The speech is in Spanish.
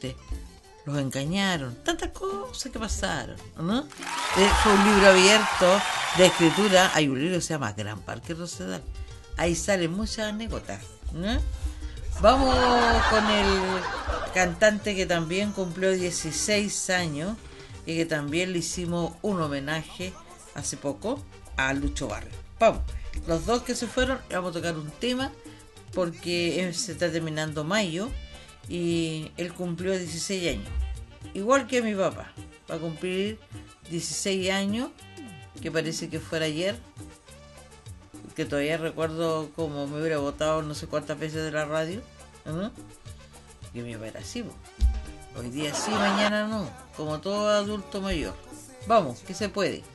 muerte, los engañaron, tantas cosas que pasaron, ¿no? Fue un libro abierto de escritura. Hay un libro que se llama Gran Parque Rosedal. Ahí salen muchas anécdotas, ¿no? Vamos con el cantante que también cumplió 16 años y que también le hicimos un homenaje hace poco a Lucho Barrio. Vamos, los dos que se fueron, vamos a tocar un tema porque se está terminando mayo y él cumplió 16 años. Igual que mi papá, va a cumplir 16 años, que parece que fuera ayer, que todavía recuerdo como me hubiera votado no sé cuántas veces de la radio, ¿no? Y mi papá era así, ¿no? Hoy día sí, mañana no, como todo adulto mayor. Vamos, que se puede.